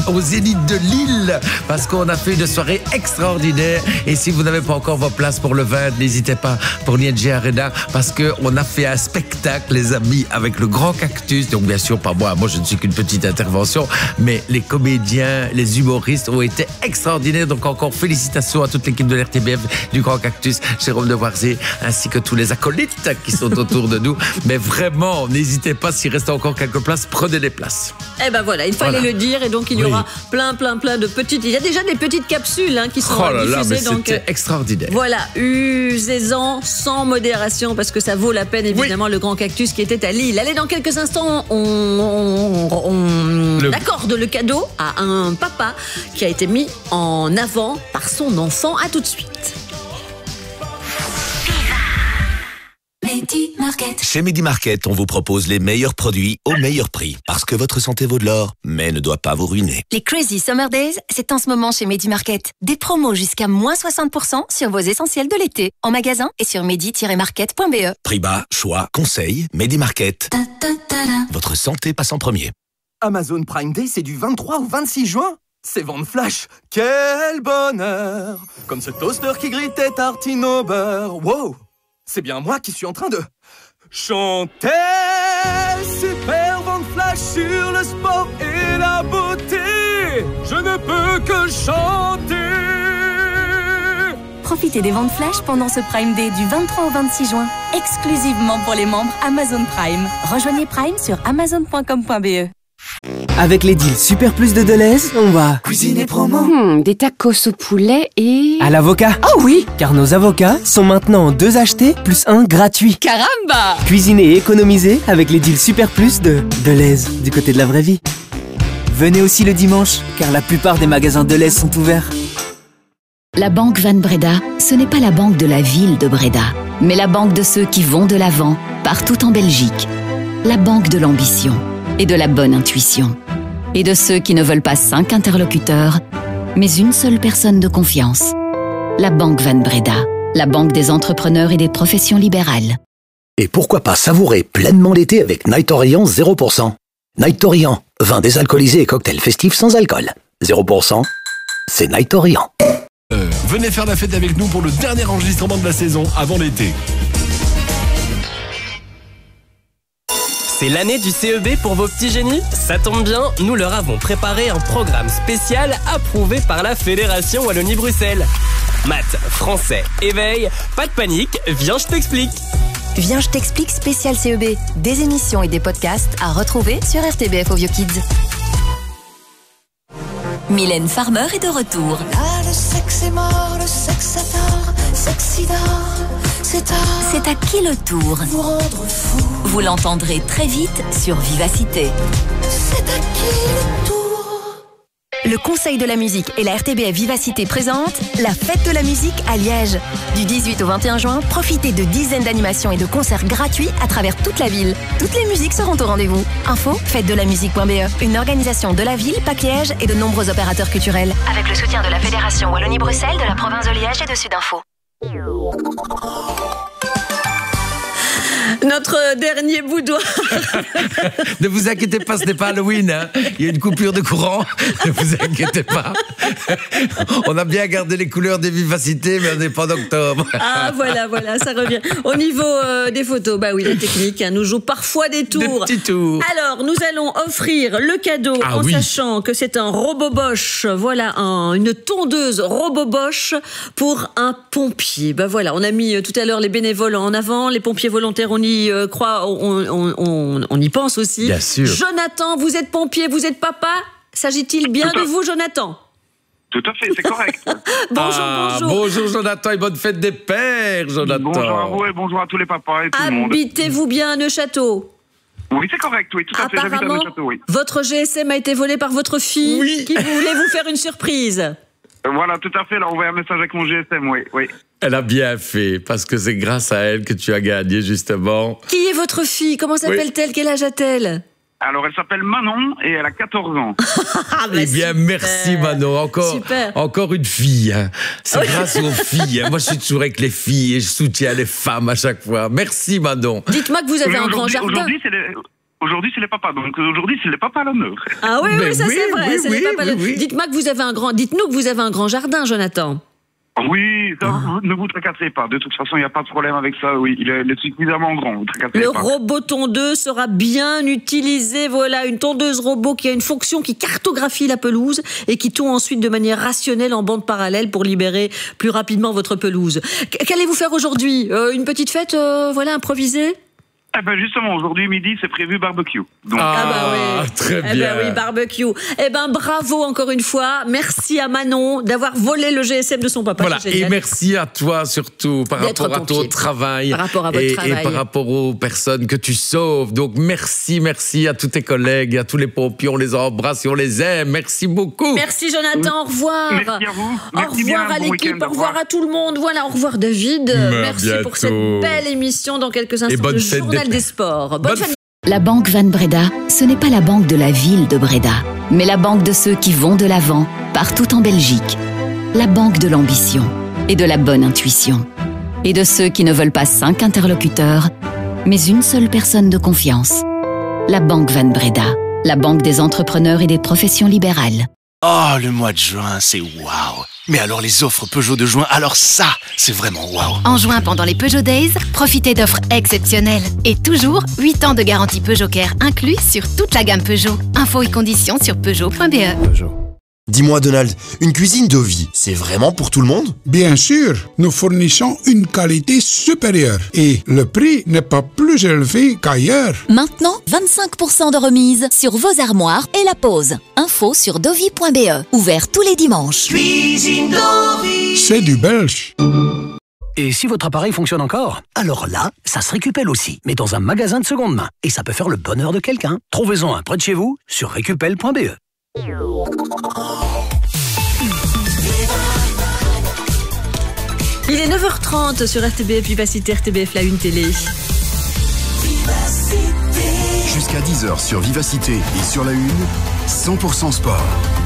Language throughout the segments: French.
au Zénith de Lille parce qu'on a fait une soirée extraordinaire. Et si vous n'avez pas encore vos places pour le 20, n'hésitez pas pour l'ING Arena parce qu'on a fait un spectacle, les amis, avec le Grand Cactus. Donc bien sûr, pas moi je ne suis qu'une petite intervention, mais les comédiens, les humoristes ont été extraordinaires. Donc encore félicitations à toute l'équipe de l'RTBF du Grand Cactus, Jérôme Devoirzé, ainsi que tous les acolytes qui sont autour de nous. Mais vraiment, n'hésitez pas, s'il reste encore quelques places, prenez les places. Eh ben voilà, il fallait le dire, et donc il y aura plein de petites. Il y a déjà des petites capsules qui sont diffusées. Mais c'était extraordinaire. Voilà, usez-en sans modération parce que ça vaut la peine, évidemment, le Grand Cactus qui était à Lille. Allez, dans quelques instants, on accorde le cadeau à un papa qui a été mis en avant par son enfant. À tout de suite. Medi Market. Chez Medi Market, on vous propose les meilleurs produits au meilleur prix. Parce que votre santé vaut de l'or, mais ne doit pas vous ruiner. Les Crazy Summer Days, c'est en ce moment chez Medi Market. Des promos jusqu'à moins 60% sur vos essentiels de l'été. En magasin et sur medi-market.be. Prix bas, choix, conseils, Medi Market. Votre santé passe en premier. Amazon Prime Day, c'est du 23 au 26 juin. C'est vente flash. Quel bonheur. Comme ce toaster qui grillait tartine au beurre. Wow. C'est bien moi qui suis en train de chanter. Super vente flash sur le sport et la beauté. Je ne peux que chanter. Profitez des ventes flash pendant ce Prime Day du 23 au 26 juin. Exclusivement pour les membres Amazon Prime. Rejoignez Prime sur amazon.com.be. Avec les deals Super Plus de Deleuze, on va cuisiner promo. Des tacos au poulet et... à l'avocat. Oh oui! Car nos avocats sont maintenant 2 achetés plus 1 gratuit. Caramba! Cuisiner et économiser avec les deals Super Plus de Deleuze, du côté de la vraie vie. Venez aussi le dimanche, car la plupart des magasins Deleuze sont ouverts. La Banque Van Breda, ce n'est pas la banque de la ville de Breda, mais la banque de ceux qui vont de l'avant, partout en Belgique. La banque de l'ambition et de la bonne intuition. Et de ceux qui ne veulent pas 5 interlocuteurs, mais une seule personne de confiance. La Banque Van Breda, la banque des entrepreneurs et des professions libérales. Et pourquoi pas savourer pleinement l'été avec Night Orient 0%. Night Orient, vin désalcoolisé et cocktail festif sans alcool. 0%, c'est Night Orient. Venez faire la fête avec nous pour le dernier enregistrement de la saison avant l'été. C'est l'année du CEB pour vos petits génies? Ça tombe bien, nous leur avons préparé un programme spécial approuvé par la Fédération Wallonie-Bruxelles. Maths, français, éveil, pas de panique, viens je t'explique. Viens, je t'explique spécial CEB. Des émissions et des podcasts à retrouver sur RTBF au Vieux Kids. Mylène Farmer est de retour. Là, le sexe est mort, le sexe adore, sexy d'or, c'est tard. C'est à qui le tour? Vous rendre fou. Vous l'entendrez très vite sur Vivacité. C'est à qui le tour? Le Conseil de la musique et la RTBF Vivacité présentent la Fête de la musique à Liège. Du 18 au 21 juin, profitez de dizaines d'animations et de concerts gratuits à travers toute la ville. Toutes les musiques seront au rendez-vous. Info, fête-de-la-musique.be. Une organisation de la ville, PAC Liège et de nombreux opérateurs culturels. Avec le soutien de la Fédération Wallonie-Bruxelles, de la province de Liège et de Sudinfo. Notre dernier boudoir. Ne vous inquiétez pas, ce n'est pas Halloween. Hein. Il y a une coupure de courant. Ne vous inquiétez pas. On a bien gardé les couleurs des vivacités, mais on n'est pas en octobre. Ah, voilà, ça revient. Au niveau des photos, bah oui, la technique nous joue parfois des tours. Des petits tours. Alors, nous allons offrir le cadeau sachant que c'est un robot Bosch. Voilà, une tondeuse robot Bosch pour un pompier. Bah voilà, on a mis tout à l'heure les bénévoles en avant, les pompiers volontaires, on y croit, on y pense aussi. Bien sûr. Jonathan, vous êtes pompier, vous êtes papa. S'agit-il bien de vous, Jonathan? Tout à fait, c'est correct. Bonjour. Bonjour Jonathan et bonne fête des pères, Jonathan. Bonjour à vous et bonjour à tous les papas et tout le monde. Habitez-vous bien à Neuchâteau? Oui, c'est correct, oui, tout à fait, j'habite à Neuchâteau, oui. Votre GSM a été volé par votre fille qui voulait vous faire une surprise. Voilà, tout à fait, elle a envoyé un message avec mon GSM, oui. Elle a bien fait, parce que c'est grâce à elle que tu as gagné, justement. Qui est votre fille? Comment s'appelle-t-elle? Quel âge a-t-elle? Alors, elle s'appelle Manon et elle a 14 ans. Eh bien, merci Manon. Encore une fille. Hein. C'est grâce aux filles. Hein. Moi, je suis toujours avec les filles et je soutiens les femmes à chaque fois. Merci Manon. Dites-moi que vous avez un grand jardin. Aujourd'hui, c'est les papas. Donc aujourd'hui, c'est les papas à l'honneur. Ah oui, oui, ça c'est vrai. C'est les papas. Dites-nous que vous avez un grand jardin, Jonathan. Oui, ne vous tracassez pas. De toute façon, il n'y a pas de problème avec ça. Oui, il est suffisamment grand. Vous tracassez le pas. robot tondeuse sera bien utilisé. Voilà, une tondeuse robot qui a une fonction qui cartographie la pelouse et qui tourne ensuite de manière rationnelle en bande parallèle pour libérer plus rapidement votre pelouse. Qu'allez-vous faire aujourd'hui ? Une petite fête, improvisée ? Eh ben justement, aujourd'hui midi, c'est prévu barbecue. Donc, oui. Très bien. Eh ben oui, barbecue. Eh ben bravo encore une fois. Merci à Manon d'avoir volé le GSM de son papa. Voilà. Et merci à toi surtout par rapport à ton travail. Par rapport à votre travail. Et par rapport aux personnes que tu sauves. Donc merci à tous tes collègues, à tous les pompiers. On les embrasse et on les aime. Merci beaucoup. Merci Jonathan. Au revoir. Merci à vous. Au revoir à l'équipe. Au revoir à tout le monde. Voilà. Au revoir David. Merci pour cette belle émission. Dans quelques instants, le journal des sports. Bonne famille. La Banque Van Breda, ce n'est pas la banque de la ville de Breda, mais la banque de ceux qui vont de l'avant, partout en Belgique. La banque de l'ambition et de la bonne intuition. Et de ceux qui ne veulent pas 5 interlocuteurs, mais une seule personne de confiance. La Banque Van Breda, la banque des entrepreneurs et des professions libérales. Oh, le mois de juin, c'est waouh! Mais alors les offres Peugeot de juin, alors ça, c'est vraiment waouh! En juin, pendant les Peugeot Days, profitez d'offres exceptionnelles. Et toujours, 8 ans de garantie Peugeot Care inclus sur toute la gamme Peugeot. Infos et conditions sur Peugeot.be. Dis-moi Donald, une cuisine Dovi, c'est vraiment pour tout le monde ? Bien sûr, nous fournissons une qualité supérieure et le prix n'est pas plus élevé qu'ailleurs. Maintenant, 25% de remise sur vos armoires et la pose. Info sur dovi.be. Ouvert tous les dimanches. Cuisine Dovi. C'est du belge. Et si votre appareil fonctionne encore, alors là, ça se récupère aussi, mais dans un magasin de seconde main. Et ça peut faire le bonheur de quelqu'un. Trouvez-en un près de chez vous sur récupel.be. Il est 9h30 sur RTBF Vivacité, RTBF la Une Télé. Jusqu'à 10h sur Vivacité et sur la Une, 100% sport.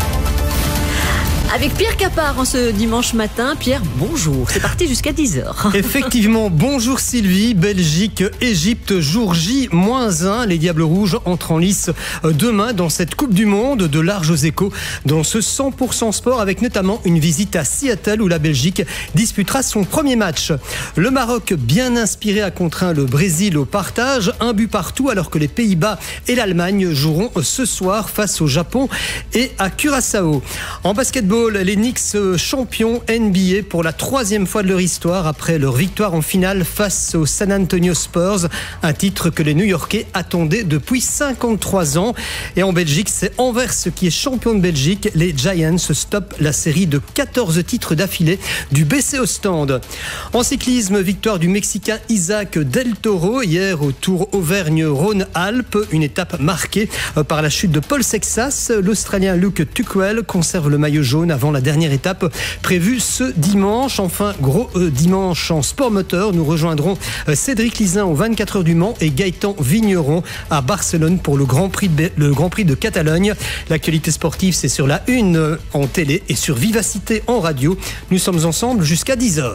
Avec Pierre Capard en ce dimanche matin. Pierre, bonjour. C'est parti jusqu'à 10h. Effectivement, bonjour Sylvie. Belgique, Égypte, jour J-1. Les Diables Rouges entrent en lice demain dans cette Coupe du Monde. De larges échos dans ce 100% sport, avec notamment une visite à Seattle où la Belgique disputera son premier match. Le Maroc, bien inspiré, a contraint le Brésil au partage. 1 but partout, alors que les Pays-Bas et l'Allemagne joueront ce soir face au Japon et à Curaçao. En basketball, les Knicks champions NBA pour la 3e fois de leur histoire après leur victoire en finale face aux San Antonio Spurs, un titre que les New-Yorkais attendaient depuis 53 ans. Et en Belgique, c'est Anvers qui est champion de Belgique. Les Giants stoppent la série de 14 titres d'affilée du BC Ostende. En cyclisme, victoire du Mexicain Isaac Del Toro hier au Tour Auvergne-Rhône-Alpes, une étape marquée par la chute de Paul Sexas. L'Australien Luke Tuckwell conserve le maillot jaune avant la dernière étape prévue ce dimanche. Enfin, gros dimanche en sport moteur. Nous rejoindrons Cédric Lizin aux 24 heures du Mans et Gaëtan Vigneron à Barcelone pour le Grand Prix de Catalogne. L'actualité sportive, c'est sur la Une en télé et sur Vivacité en radio. Nous sommes ensemble jusqu'à 10h.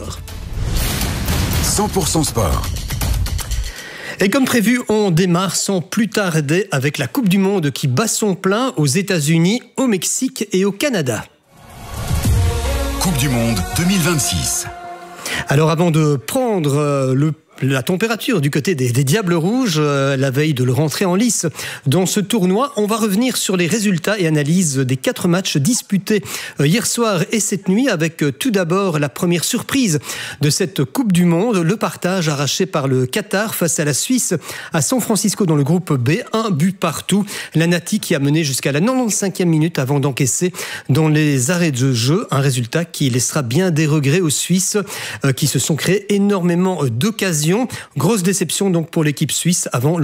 100% sport. Et comme prévu, on démarre sans plus tarder avec la Coupe du Monde qui bat son plein aux États-Unis, au Mexique et au Canada. Coupe du Monde 2026. Alors avant de prendre la température du côté des Diables Rouges, la veille de leur entrée en lice dans ce tournoi, on va revenir sur les résultats et analyses des 4 matchs disputés hier soir et cette nuit, avec tout d'abord la première surprise de cette Coupe du Monde, le partage arraché par le Qatar face à la Suisse à San Francisco dans le groupe B, 1 but partout. La Nati qui a mené jusqu'à la 95e minute avant d'encaisser dans les arrêts de jeu, un résultat qui laissera bien des regrets aux Suisses qui se sont créés énormément d'occasions. Grosse déception donc pour l'équipe suisse avant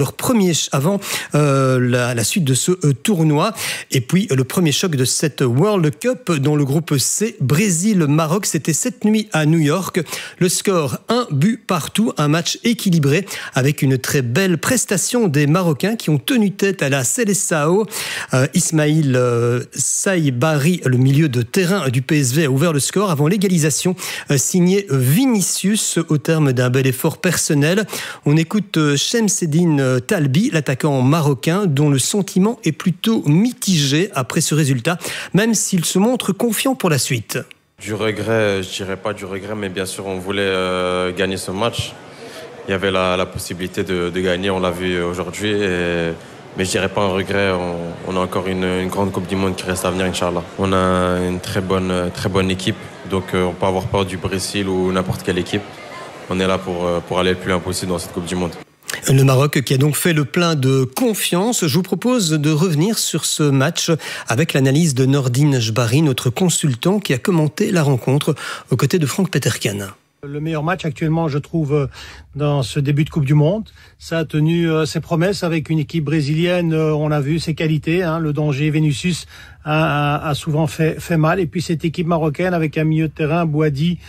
la suite de ce tournoi. Et puis le premier choc de cette World Cup dans le groupe C, Brésil-Maroc, c'était cette nuit à New York. Le score 1 but partout, un match équilibré avec une très belle prestation des Marocains qui ont tenu tête à la Seleção. Ismail Saïbari, le milieu de terrain du PSV, a ouvert le score avant l'égalisation signée Vinicius au terme d'un bel effort personnel personnel. On écoute Chemseddine Talbi, l'attaquant marocain, dont le sentiment est plutôt mitigé après ce résultat, même s'il se montre confiant pour la suite. Du regret, je dirais pas du regret, mais bien sûr on voulait gagner ce match. Il y avait la possibilité de gagner, on l'a vu aujourd'hui. Mais je dirais pas un regret, on a encore une grande Coupe du Monde qui reste à venir, Inch'Allah. On a une très bonne équipe, donc on peut avoir peur du Brésil ou n'importe quelle équipe. On est là pour aller le plus loin possible dans cette Coupe du Monde. Le Maroc qui a donc fait le plein de confiance. Je vous propose de revenir sur ce match avec l'analyse de Nordine Jbari, notre consultant qui a commenté la rencontre aux côtés de Franck Peterkan. Le meilleur match actuellement, je trouve, dans ce début de Coupe du Monde. Ça a tenu ses promesses avec une équipe brésilienne. On a vu ses qualités. Le danger Vinicius a souvent fait mal. Et puis cette équipe marocaine avec un milieu de terrain, Bouhaddi,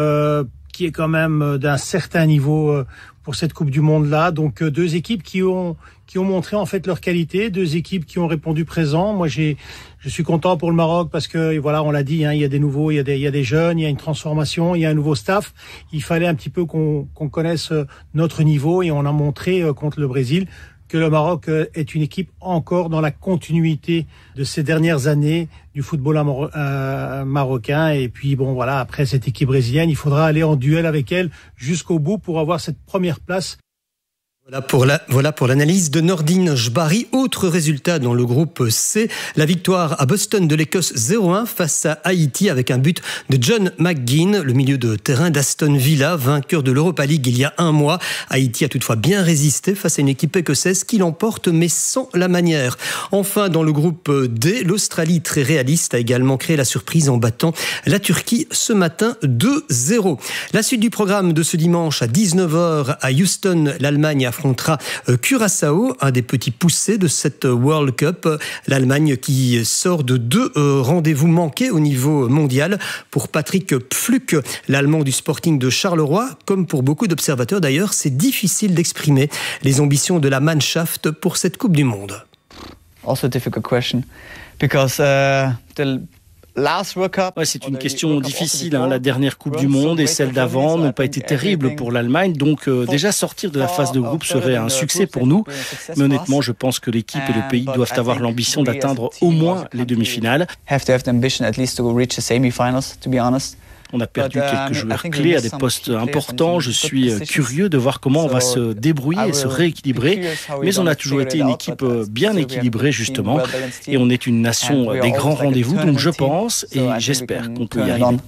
qui est quand même d'un certain niveau pour cette Coupe du Monde-là. Donc deux équipes qui ont montré en fait leur qualité, deux équipes qui ont répondu présent. Moi, je suis content pour le Maroc parce que voilà, on l'a dit, il y a des nouveaux, il y a des jeunes, il y a une transformation, il y a un nouveau staff. Il fallait un petit peu qu'on connaisse notre niveau et on a montré contre le Brésil que le Maroc est une équipe encore dans la continuité de ces dernières années du football marocain. Et puis bon voilà, après cette équipe brésilienne, il faudra aller en duel avec elle jusqu'au bout pour avoir cette première place. Voilà pour l'analyse de Nordine Jbari. Autre résultat dans le groupe C, la victoire à Boston de l'Écosse 0-1 face à Haïti avec un but de John McGinn, le milieu de terrain d'Aston Villa, vainqueur de l'Europa League il y a un mois. Haïti a toutefois bien résisté face à une équipe écossaise qui l'emporte mais sans la manière. Enfin, dans le groupe D, l'Australie très réaliste a également créé la surprise en battant la Turquie ce matin 2-0. La suite du programme de ce dimanche à 19h à Houston, l'Allemagne affrontera Curaçao, un des petits poussés de cette World Cup. L'Allemagne qui sort de 2 rendez-vous manqués au niveau mondial. Pour Patrick Pflück, l'Allemand du Sporting de Charleroi, comme pour beaucoup d'observateurs d'ailleurs, c'est difficile d'exprimer les ambitions de la Mannschaft pour cette Coupe du Monde. Also a difficult question because c'est une question difficile. La dernière Coupe du Monde et celle d'avant n'ont pas été terribles pour l'Allemagne. Donc déjà sortir de la phase de groupe serait un succès pour nous. Mais honnêtement, je pense que l'équipe et le pays doivent avoir l'ambition d'atteindre au moins les demi-finales. On a perdu quelques joueurs clés à des postes importants. Je suis curieux de voir comment on va se débrouiller et se rééquilibrer. Mais on a toujours été une équipe bien équilibrée, justement. Et on est une nation des grands rendez-vous. Donc je pense et j'espère qu'on peut y arriver.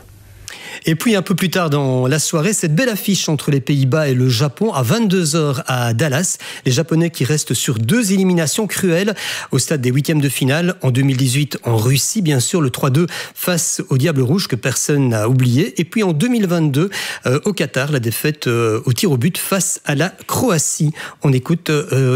Et puis un peu plus tard dans la soirée, cette belle affiche entre les Pays-Bas et le Japon à 22h à Dallas. Les Japonais qui restent sur 2 éliminations cruelles au stade des 8e de finale. En 2018 en Russie, bien sûr, le 3-2 face au Diable Rouge que personne n'a oublié. Et puis en 2022 au Qatar, la défaite au tir au but face à la Croatie. On écoute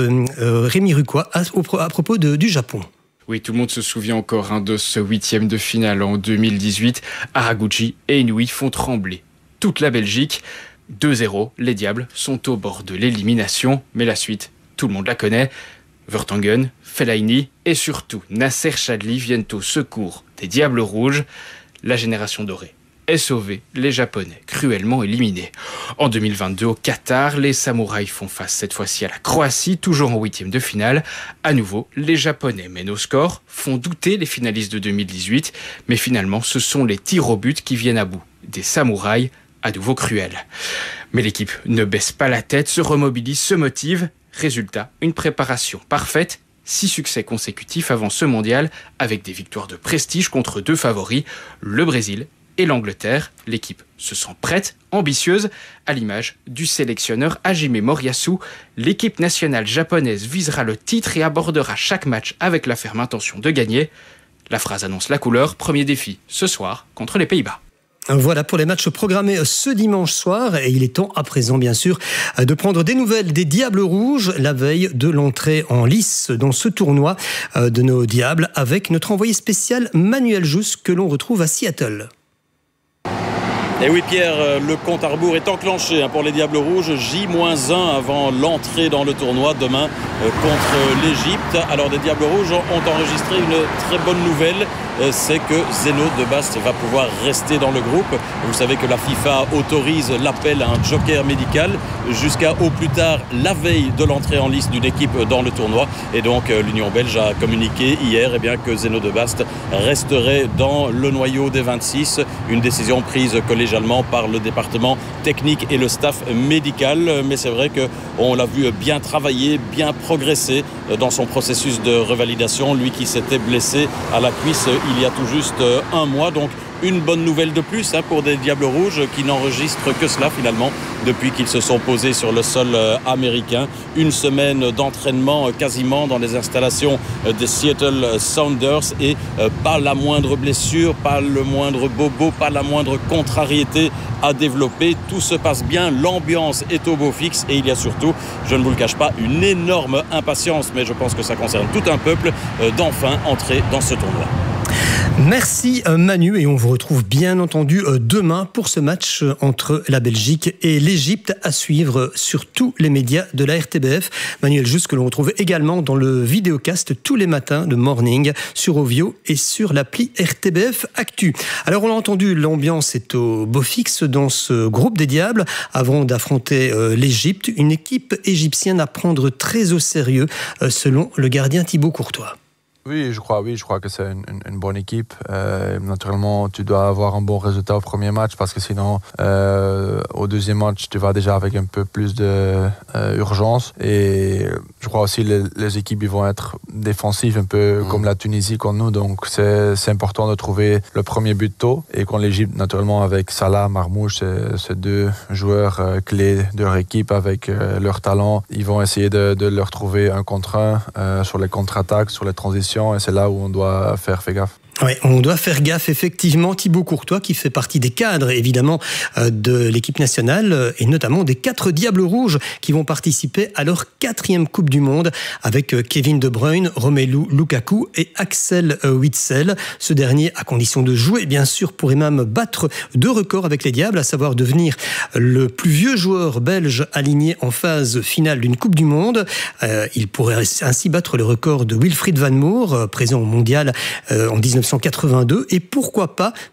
Rémi Rucois à propos du Japon. Oui, tout le monde se souvient encore de ce 8e de finale en 2018. Haraguchi et Inouï font trembler toute la Belgique. 2-0, les Diables sont au bord de l'élimination. Mais la suite, tout le monde la connaît. Vertonghen, Fellaini et surtout Nasser Chadli viennent au secours des Diables Rouges. La génération dorée est sauvée, les Japonais cruellement éliminés. En 2022, au Qatar, les Samouraïs font face cette fois-ci à la Croatie, toujours en 8e de finale. À nouveau, les Japonais mènent au score, font douter les finalistes de 2018, mais finalement, ce sont les tirs au but qui viennent à bout. Des Samouraïs, à nouveau cruels. Mais l'équipe ne baisse pas la tête, se remobilise, se motive. Résultat, une préparation parfaite. 6 succès consécutifs avant ce mondial, avec des victoires de prestige contre 2 favoris, le Brésil et l'Angleterre. L'équipe se sent prête, ambitieuse, à l'image du sélectionneur Hajime Moriyasu. L'équipe nationale japonaise visera le titre et abordera chaque match avec la ferme intention de gagner. La phrase annonce la couleur. Premier défi ce soir contre les Pays-Bas. Voilà pour les matchs programmés ce dimanche soir. Et il est temps à présent, bien sûr, de prendre des nouvelles des Diables Rouges la veille de l'entrée en lice dans ce tournoi de nos Diables avec notre envoyé spécial Manuel Jousse que l'on retrouve à Seattle. Et oui Pierre, le compte à rebours est enclenché pour les Diables Rouges. J-1 avant l'entrée dans le tournoi demain contre l'Égypte. Alors les Diables Rouges ont enregistré une très bonne nouvelle, c'est que Zeno de Bast va pouvoir rester dans le groupe. Vous savez que la FIFA autorise l'appel à un joker médical jusqu'à au plus tard la veille de l'entrée en liste d'une équipe dans le tournoi. Et donc l'Union belge a communiqué hier que Zeno de Bast resterait dans le noyau des 26. Une décision prise collégialement par le département technique et le staff médical. Mais c'est vrai qu'on l'a vu bien travailler, bien progresser dans son processus de revalidation. Lui qui s'était blessé à la cuisse il y a tout juste un mois. Donc une bonne nouvelle de plus pour des Diables Rouges qui n'enregistrent que cela finalement depuis qu'ils se sont posés sur le sol américain. Une semaine d'entraînement quasiment dans les installations des Seattle Sounders et pas la moindre blessure, pas le moindre bobo, pas la moindre contrariété à développer. Tout se passe bien, l'ambiance est au beau fixe et il y a surtout, je ne vous le cache pas, une énorme impatience, mais je pense que ça concerne tout un peuple, d'enfin entrer dans ce tournoi. Merci Manu et on vous retrouve bien entendu demain pour ce match entre la Belgique et l'Égypte à suivre sur tous les médias de la RTBF. Manuel Juste que l'on retrouve également dans le vidéocast tous les matins de Morning sur Ovio et sur l'appli RTBF Actu. Alors on l'a entendu, l'ambiance est au beau fixe dans ce groupe des Diables avant d'affronter l'Égypte, une équipe égyptienne à prendre très au sérieux selon le gardien Thibaut Courtois. Oui, je crois que c'est une bonne équipe. Naturellement, tu dois avoir un bon résultat au premier match parce que sinon, au deuxième match, tu vas déjà avec un peu plus d'urgence. Et je crois aussi que les équipes ils vont être défensives, un peu comme la Tunisie contre nous. Donc, c'est important de trouver le premier but tôt. Et contre l'Égypte, naturellement, avec Salah, Marmouche, c'est deux joueurs clés de leur équipe avec leur talent. Ils vont essayer de leur trouver un contre un sur les contre-attaques, sur les transitions. Et c'est là où on doit faire gaffe. Oui, on doit faire gaffe effectivement. Thibaut Courtois qui fait partie des cadres évidemment de l'équipe nationale et notamment des 4 Diables Rouges qui vont participer à leur 4e Coupe du Monde avec Kevin De Bruyne, Romelu Lukaku et Axel Witsel. Ce dernier, à condition de jouer bien sûr, pourrait même battre 2 records avec les Diables, à savoir devenir le plus vieux joueur belge aligné en phase finale d'une Coupe du Monde. Il pourrait ainsi battre le record de Wilfried Van Moer, présent au Mondial en 1982, et pourquoi pas